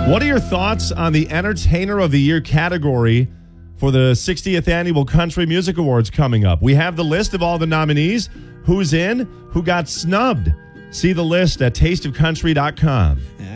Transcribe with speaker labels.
Speaker 1: What are your thoughts on the Entertainer of the Year category for the 60th Annual Country Music Awards coming up? We have the list of all the nominees, who's in, who got snubbed. See the list at tasteofcountry.com.